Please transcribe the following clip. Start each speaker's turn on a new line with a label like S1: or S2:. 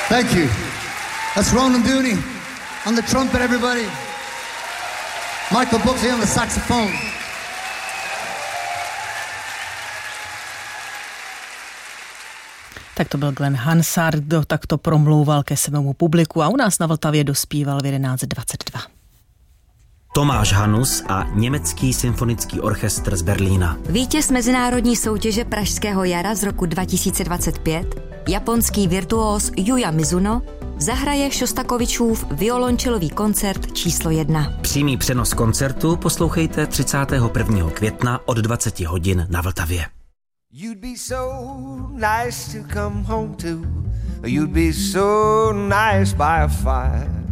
S1: Thank you. That's Ronan Dooney on the trumpet, everybody. Michael Bublé on the saxophone.
S2: Tak to byl Glenn Hansard, kdo takto promlouval ke svému publiku a u nás na Vltavě dospíval v 11:22.
S3: Tomáš Hanus a Německý symfonický orchestr z Berlína.
S4: Vítěz mezinárodní soutěže Pražského jara z roku 2025, japonský virtuóz Yuya Mizuno, zahraje Šostakovičův violončelový koncert číslo 1.
S3: Přímý přenos koncertu poslouchejte 31. května od 20 hodin na Vltavě.
S5: You'd be so nice to come home to. You'd be so nice by a fire.